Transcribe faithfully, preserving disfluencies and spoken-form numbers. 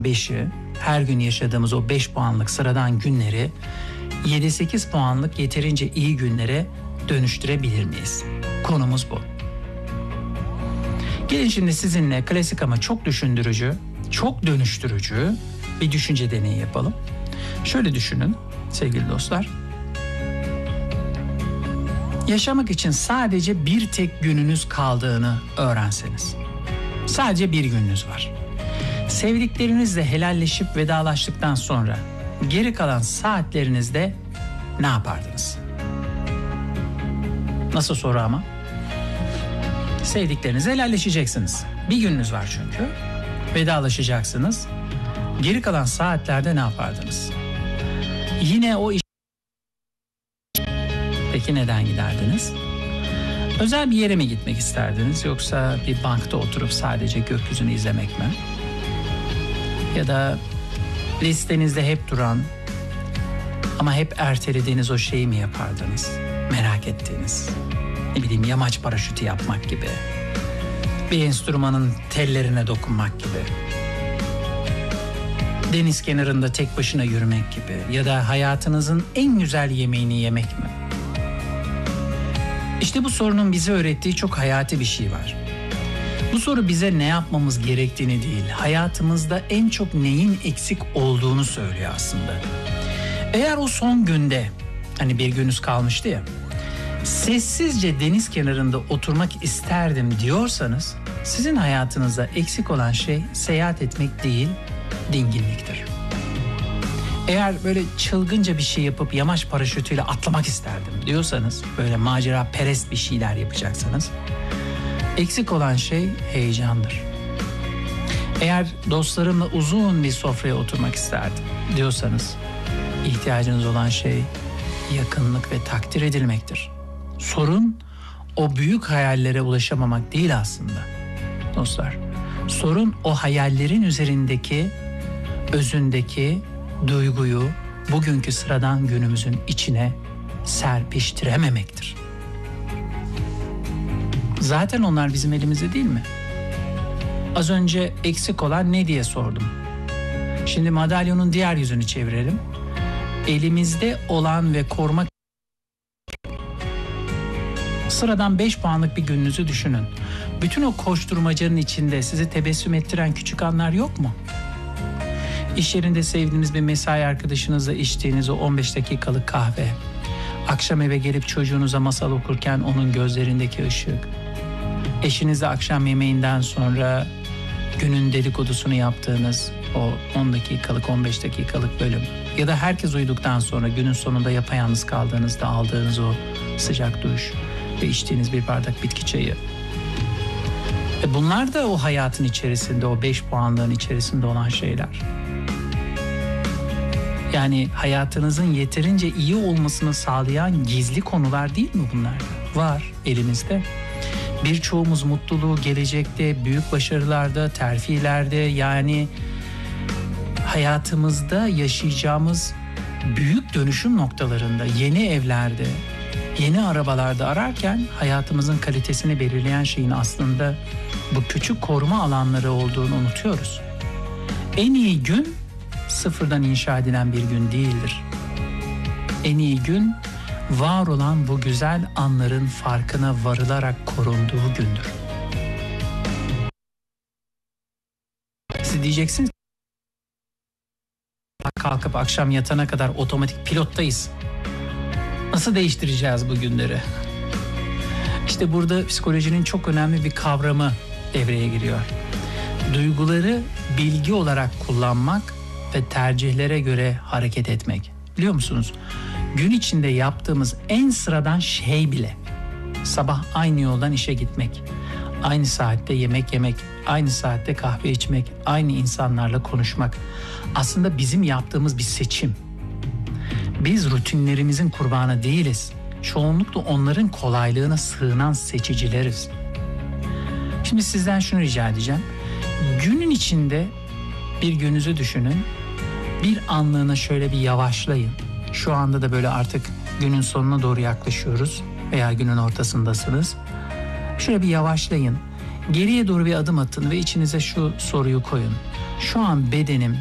beşi, her gün yaşadığımız o beş puanlık sıradan günleri yedi sekiz puanlık yeterince iyi günlere dönüştürebilir miyiz? Konumuz bu. Gelin şimdi sizinle klasik ama çok düşündürücü, çok dönüştürücü bir düşünce deneyi yapalım. Şöyle düşünün sevgili dostlar. Yaşamak için sadece bir tek gününüz kaldığını öğrenseniz. Sadece bir gününüz var. Sevdiklerinizle helalleşip vedalaştıktan sonra geri kalan saatlerinizde ne yapardınız? Nasıl soru ama? Sevdiklerinizle helalleşeceksiniz. Bir gününüz var çünkü. Vedalaşacaksınız. Geri kalan saatlerde ne yapardınız? Yine o iş... Peki neden giderdiniz? Özel bir yere mi gitmek isterdiniz, yoksa bir bankta oturup sadece gökyüzünü izlemek mi? Ya da listenizde hep duran ama hep ertelediğiniz o şeyi mi yapardınız? Merak ettiğiniz, ne bileyim, yamaç paraşütü yapmak gibi, bir enstrümanın tellerine dokunmak gibi, deniz kenarında tek başına yürümek gibi, ya da hayatınızın en güzel yemeğini yemek mi? İşte bu sorunun bize öğrettiği çok hayati bir şey var. Bu soru bize ne yapmamız gerektiğini değil, hayatımızda en çok neyin eksik olduğunu söylüyor aslında. Eğer o son günde, hani bir gününüz kalmıştı ya, sessizce deniz kenarında oturmak isterdim diyorsanız, sizin hayatınızda eksik olan şey seyahat etmek değil, dinginliktir. Eğer böyle çılgınca bir şey yapıp yamaç paraşütüyle atlamak isterdim diyorsanız, böyle macera perest bir şeyler yapacaksanız, eksik olan şey heyecandır. Eğer dostlarımla uzun bir sofraya oturmak isterdim diyorsanız, ihtiyacınız olan şey yakınlık ve takdir edilmektir. Sorun o büyük hayallere ulaşamamak değil aslında dostlar. Sorun o hayallerin üzerindeki, özündeki duyguyu bugünkü sıradan günümüzün içine serpiştirememektir. Zaten onlar bizim elimizde değil mi? Az önce eksik olan ne diye sordum. Şimdi madalyonun diğer yüzünü çevirelim. Elimizde olan ve korumak... Sıradan beş puanlık bir gününüzü düşünün. Bütün o koşturmacanın içinde sizi tebessüm ettiren küçük anlar yok mu? İş yerinde sevdiğiniz bir mesai arkadaşınızla içtiğiniz o on beş dakikalık kahve. Akşam eve gelip çocuğunuza masal okurken onun gözlerindeki ışık. Eşinizle akşam yemeğinden sonra günün dedikodusunu yaptığınız o on dakikalık, on beş dakikalık bölüm. Ya da herkes uyuduktan sonra günün sonunda yapayalnız kaldığınızda aldığınız o sıcak duş ve içtiğiniz bir bardak bitki çayı. E bunlar da o hayatın içerisinde, o beş puanlığın içerisinde olan şeyler. Yani hayatınızın yeterince iyi olmasını sağlayan gizli konular değil mi bunlar? Var elimizde. Birçoğumuz mutluluğu gelecekte, büyük başarılarda, terfilerde, yani hayatımızda yaşayacağımız büyük dönüşüm noktalarında, yeni evlerde, yeni arabalarda ararken hayatımızın kalitesini belirleyen şeyin aslında bu küçük koruma alanları olduğunu unutuyoruz. En iyi gün sıfırdan inşa edilen bir gün değildir. En iyi gün var olan bu güzel anların farkına varılarak korunduğu gündür. Siz diyeceksiniz, kalkıp akşam yatana kadar otomatik pilottayız. Nasıl değiştireceğiz bu günleri? İşte burada psikolojinin çok önemli bir kavramı devreye giriyor. Duyguları bilgi olarak kullanmak ve tercihlere göre hareket etmek. Biliyor musunuz? Gün içinde yaptığımız en sıradan şey bile, sabah aynı yoldan işe gitmek, aynı saatte yemek yemek, aynı saatte kahve içmek, aynı insanlarla konuşmak, aslında bizim yaptığımız bir seçim. Biz rutinlerimizin kurbanı değiliz. Çoğunlukla onların kolaylığına sığınan seçicileriz. Şimdi sizden şunu rica edeceğim. Günün içinde bir gününüzü düşünün. Bir anlığına şöyle bir yavaşlayın. Şu anda da böyle artık günün sonuna doğru yaklaşıyoruz veya günün ortasındasınız. Şöyle bir yavaşlayın. Geriye doğru bir adım atın ve içinize şu soruyu koyun. şu an bedenim